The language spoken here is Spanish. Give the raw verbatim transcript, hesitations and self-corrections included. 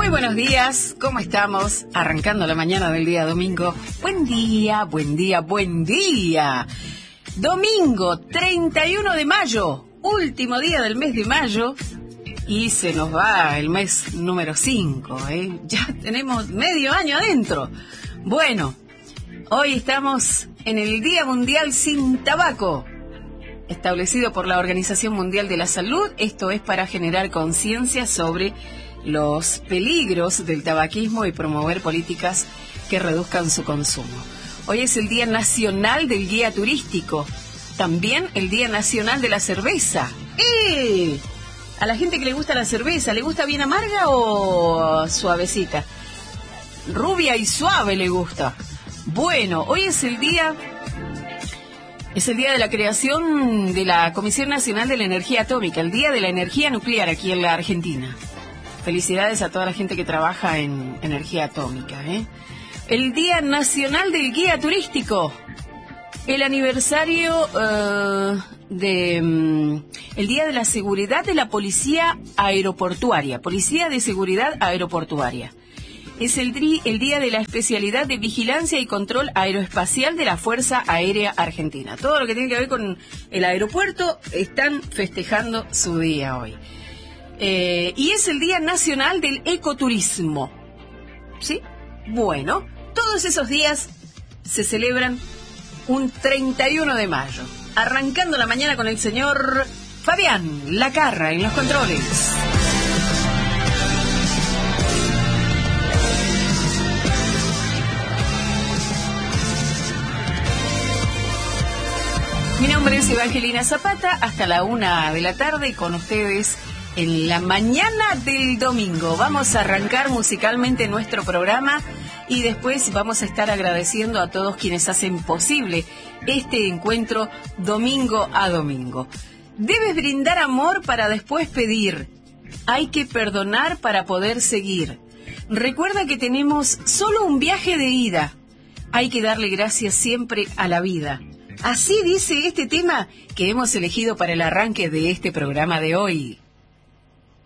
Muy buenos días, ¿cómo estamos? Arrancando la mañana del día domingo. Buen día, buen día, buen día. Domingo treinta y uno de mayo, último día del mes de mayo. Y se nos va el mes número cinco, ¿eh? Ya tenemos medio año adentro. Bueno, hoy estamos en el Día Mundial Sin Tabaco, establecido por la Organización Mundial de la Salud. Esto es para generar conciencia sobre los peligros del tabaquismo y promover políticas que reduzcan su consumo. Hoy es el Día Nacional del Guía Turístico, también el Día Nacional de la Cerveza. ¡Eh! A la gente que le gusta la cerveza, ¿le gusta bien amarga o suavecita? Rubia y suave le gusta. Bueno, hoy es el día... Es el día de la creación de la Comisión Nacional de la Energía Atómica, el Día de la Energía Nuclear aquí en la Argentina. Felicidades a toda la gente que trabaja en energía atómica, ¿eh? El Día Nacional del Guía Turístico. El aniversario uh, de... Um, el Día de la Seguridad de la Policía Aeroportuaria. Policía de Seguridad Aeroportuaria. Es el, tri, el Día de la Especialidad de Vigilancia y Control Aeroespacial de la Fuerza Aérea Argentina. Todo lo que tiene que ver con el aeropuerto están festejando su día hoy. Eh, y es el Día Nacional del Ecoturismo. ¿Sí? Bueno, todos esos días se celebran un treinta y uno de mayo. Arrancando la mañana con el señor Fabián Lacarra en los controles. Mi nombre es Evangelina Zapata, hasta la una de la tarde con ustedes en la mañana del domingo. Vamos a arrancar musicalmente nuestro programa y después vamos a estar agradeciendo a todos quienes hacen posible este encuentro domingo a domingo. Debes brindar amor para después pedir. Hay que perdonar para poder seguir. Recuerda que tenemos solo un viaje de ida. Hay que darle gracias siempre a la vida. Así dice este tema que hemos elegido para el arranque de este programa de hoy.